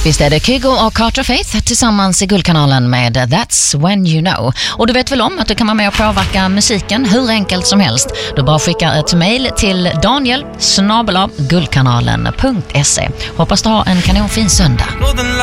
Visst är det Kygo och Carter Faith tillsammans i Guldkanalen med That's When You Know. Och du vet väl om att du kan vara med och påverka musiken hur enkelt som helst. Du bara skickar ett mejl till Daniel@guldkanalen.se. Hoppas du har en kanonfin söndag.